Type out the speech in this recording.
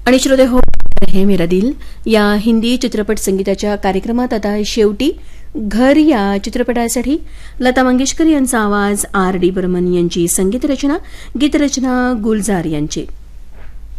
आणि श्रोते हो हे मेरा दिल या हिंदी चित्रपट संगीताच्या कार्यक्रमात आता शेवटी घर या चित्रपटासाठी लता मंगेशकर यांचा आवाज आर डी बर्मन यांची संगीत रचना गीतरचना गुलजार यांची.